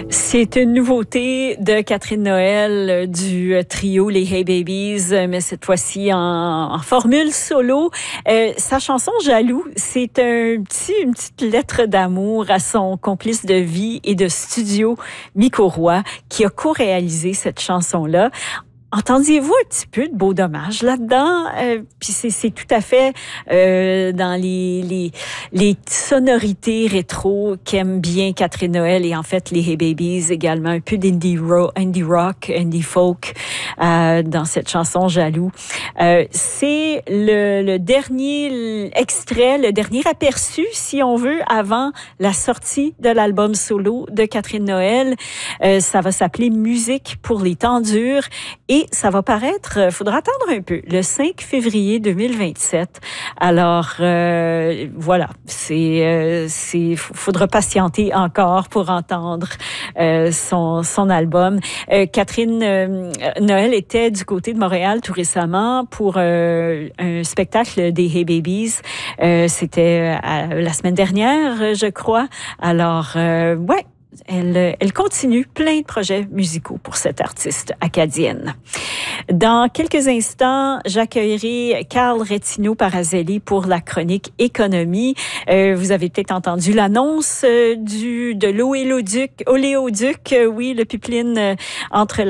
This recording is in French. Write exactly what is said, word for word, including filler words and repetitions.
C'est une nouveauté de Catherine Noël du trio Les Hey Babies, mais cette fois-ci en, en formule solo. Euh, sa chanson Jaloux, c'est un petit, une petite lettre d'amour à son complice de vie et de studio, Miko Roy, qui a co-réalisé cette chanson-là. Entendiez-vous un petit peu de Beau Dommage là-dedans? Euh, puis c'est, c'est tout à fait euh, dans les, les, les sonorités rétro qu'aime bien Catherine Noël et en fait les Hey Babies également. Un peu d'indie rock, indie, rock, indie folk euh, dans cette chanson Jaloux. Euh, c'est le, le dernier extrait, le dernier aperçu, si on veut, avant la sortie de l'album solo de Catherine Noël. Euh, ça va s'appeler Musique pour les temps durs. Et ça va paraître, il faudra attendre un peu, le cinq février deux mille vingt-sept. Alors, euh, voilà, c'est, euh, c'est, faudra patienter encore pour entendre euh, son, son album. Euh, Catherine euh, Noël était du côté de Montréal tout récemment pour euh, un spectacle des Hey Babies. Euh, c'était euh, la semaine dernière, je crois. Alors, euh, ouais. Elle, elle continue plein de projets musicaux pour cette artiste acadienne. Dans quelques instants, j'accueillerai Carl Retino Parazelli pour la chronique économie. Euh, vous avez peut-être entendu l'annonce euh, du de l'oléoduc, oléoduc, euh, oui, le pipeline euh, entre la